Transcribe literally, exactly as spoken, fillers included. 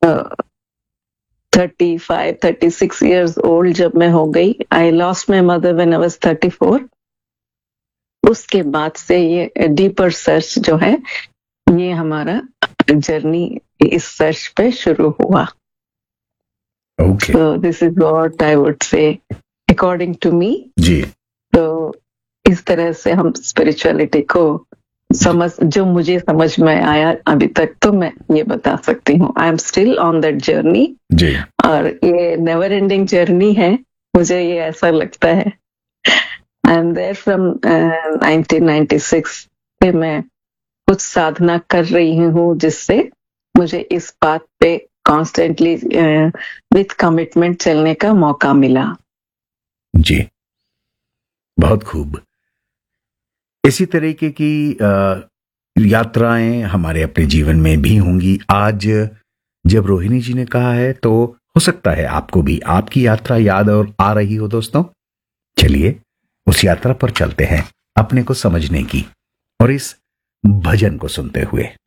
Thirty five thirty six years old जब मैं हो गई, I lost my mother when I was thirty four. उसके बाद से ये डीपर सर्च जो है, ये हमारा जर्नी इस सर्च पे शुरू हुआ। Okay, so this is what I would say according to me. जी, तो इस तरह से हम स्पिरिचुअलिटी को समझ, जो मुझे समझ में आया अभी तक, तो मैं ये बता सकती हूँ। I am still on that journey, जी, और ये नेवर एंडिंग जर्नी है, मुझे ये ऐसा लगता है। I am there from nineteen ninety six से मैं कुछ साधना कर रही हूँ, जिससे मुझे इस बात पे कॉन्स्टेंटली विथ कमिटमेंट चलने का मौका मिला। जी, बहुत खूब। इसी तरीके की आ, यात्राएं हमारे अपने जीवन में भी होंगी। आज जब रोहिणी जी ने कहा है, तो हो सकता है आपको भी आपकी यात्रा याद और आ रही हो। दोस्तों, चलिए उस यात्रा पर चलते हैं, अपने को समझने की, और इस भजन को सुनते हुए।